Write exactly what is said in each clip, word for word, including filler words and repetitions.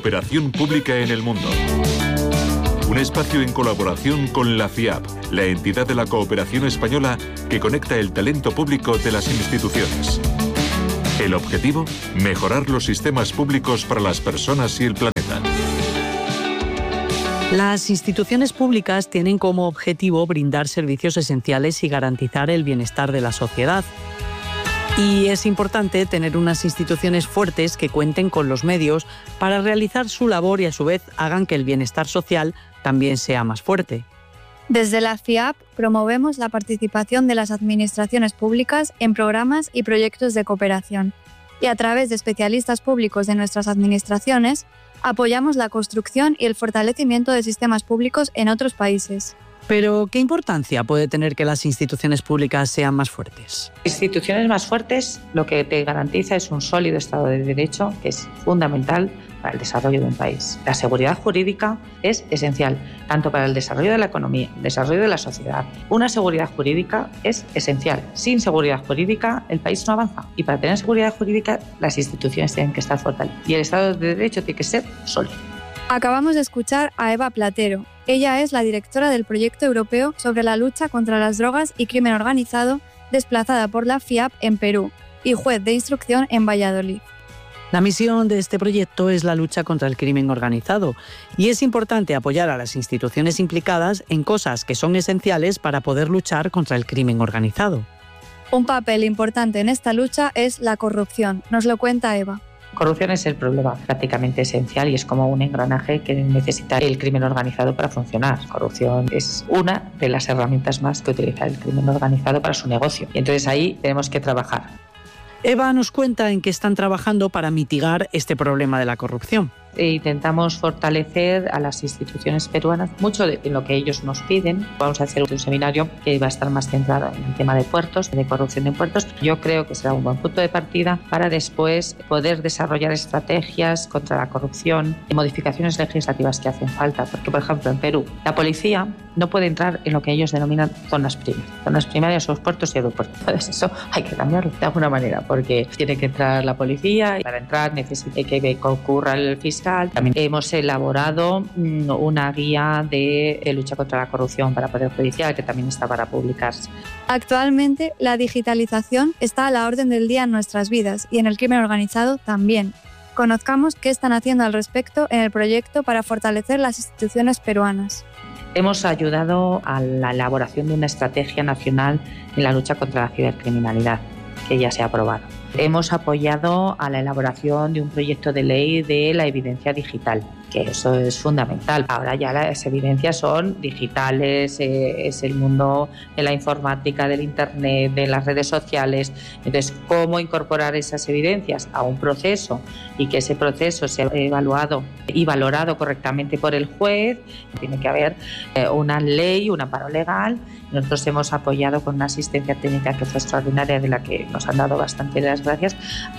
cooperación pública en el mundo. Un espacio en colaboración con la FIAP, la entidad de la cooperación española que conecta el talento público de las instituciones. El objetivo, mejorar los sistemas públicos para las personas y el planeta. Las instituciones públicas tienen como objetivo brindar servicios esenciales y garantizar el bienestar de la sociedad. Y es importante tener unas instituciones fuertes que cuenten con los medios para realizar su labor y a su vez hagan que el bienestar social también sea más fuerte. Desde la FIAP promovemos la participación de las administraciones públicas en programas y proyectos de cooperación y a través de especialistas públicos de nuestras administraciones apoyamos la construcción y el fortalecimiento de sistemas públicos en otros países. Pero, ¿qué importancia puede tener que las instituciones públicas sean más fuertes? Instituciones más fuertes lo que te garantiza es un sólido Estado de Derecho, que es fundamental para el desarrollo de un país. La seguridad jurídica es esencial, tanto para el desarrollo de la economía, el desarrollo de la sociedad. Una seguridad jurídica es esencial. Sin seguridad jurídica, el país no avanza. Y para tener seguridad jurídica, las instituciones tienen que estar fortalecidas. Y el Estado de Derecho tiene que ser sólido. Acabamos de escuchar a Eva Platero. Ella es la directora del proyecto europeo sobre la lucha contra las drogas y crimen organizado, desplazada por la FIAP en Perú, y juez de instrucción en Valladolid. La misión de este proyecto es la lucha contra el crimen organizado y es importante apoyar a las instituciones implicadas en cosas que son esenciales para poder luchar contra el crimen organizado. Un papel importante en esta lucha es la corrupción, nos lo cuenta Eva. Corrupción es el problema prácticamente esencial y es como un engranaje que necesita el crimen organizado para funcionar. Corrupción es una de las herramientas más que utiliza el crimen organizado para su negocio. Y entonces ahí tenemos que trabajar. Eva nos cuenta en qué están trabajando para mitigar este problema de la corrupción. E intentamos fortalecer a las instituciones peruanas mucho de lo que ellos nos piden. Vamos a hacer un seminario que va a estar más centrado en el tema de puertos, de corrupción de puertos. Yo creo que será un buen punto de partida para después poder desarrollar estrategias contra la corrupción y modificaciones legislativas que hacen falta. Porque, por ejemplo, en Perú, la policía no puede entrar en lo que ellos denominan zonas primarias. Zonas primarias son los puertos y aeropuertos. Entonces eso hay que cambiarlo de alguna manera porque tiene que entrar la policía y para entrar necesita que concurra el fiscal. También hemos elaborado una guía de lucha contra la corrupción para el Poder Judicial que también está para publicarse. Actualmente, la digitalización está a la orden del día en nuestras vidas y en el crimen organizado también. Conozcamos qué están haciendo al respecto en el proyecto para fortalecer las instituciones peruanas. Hemos ayudado a la elaboración de una estrategia nacional en la lucha contra la cibercriminalidad, que ya se ha aprobado. Hemos apoyado a la elaboración de un proyecto de ley de la evidencia digital, que eso es fundamental. Ahora ya las evidencias son digitales, eh, es el mundo de la informática, del internet, de las redes sociales. Entonces, ¿cómo incorporar esas evidencias a un proceso y que ese proceso sea evaluado y valorado correctamente por el juez? Tiene que haber eh, una ley, un amparo legal. Nosotros hemos apoyado con una asistencia técnica que fue extraordinaria, de la que nos han dado bastante las gracias,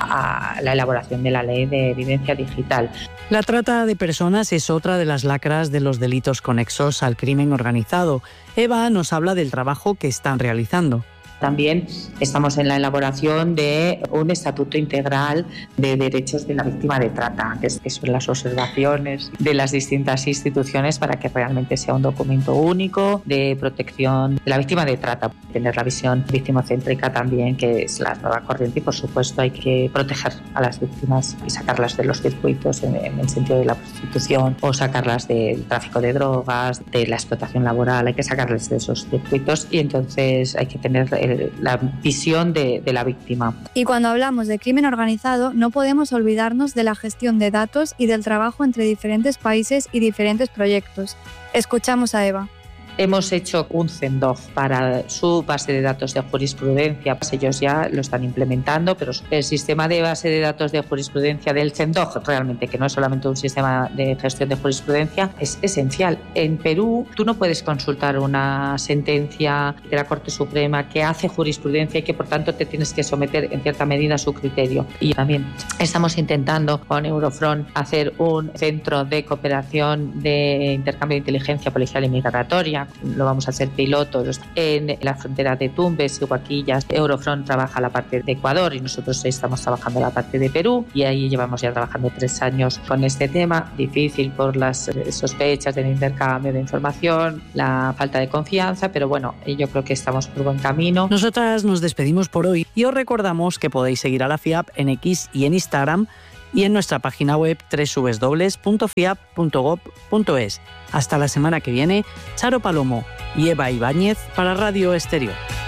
a la elaboración de la ley de evidencia digital. La trata de personas es otra de las lacras de los delitos conexos al crimen organizado. Eva nos habla del trabajo que están realizando. También estamos en la elaboración de un estatuto integral de derechos de la víctima de trata, que son las observaciones de las distintas instituciones para que realmente sea un documento único de protección de la víctima de trata. Tener la visión victimocéntrica también, que es la nueva corriente, y por supuesto hay que proteger a las víctimas y sacarlas de los circuitos en, en el sentido de la prostitución o sacarlas del tráfico de drogas, de la explotación laboral. Hay que sacarlas de esos circuitos y entonces hay que tener el la visión de, de la víctima. Y cuando hablamos de crimen organizado, no podemos olvidarnos de la gestión de datos y del trabajo entre diferentes países y diferentes proyectos. Escuchamos a Eva. Hemos hecho un CENDOF para su base de datos de jurisprudencia. Ellos ya lo están implementando, pero el sistema de base de datos de jurisprudencia del CENDOF, realmente, que no es solamente un sistema de gestión de jurisprudencia, es esencial. En Perú, tú no puedes consultar una sentencia de la Corte Suprema que hace jurisprudencia y que, por tanto, te tienes que someter en cierta medida a su criterio. Y también estamos intentando con Eurofront hacer un centro de cooperación de intercambio de inteligencia policial y migratoria, España lo vamos a hacer pilotos en la frontera de Tumbes y Huaquillas. Eurofront trabaja la parte de Ecuador y nosotros estamos trabajando la parte de Perú, y ahí llevamos ya trabajando tres años con este tema. Difícil por las sospechas del intercambio de información, la falta de confianza, pero bueno, yo creo que estamos por buen camino. Nosotras nos despedimos por hoy y os recordamos que podéis seguir a la FIAP en X y en Instagram y en nuestra página web doble u doble u doble u punto fiap punto gob punto es. Hasta la semana que viene, Charo Palomo y Eva Ibáñez para Radio Exterior.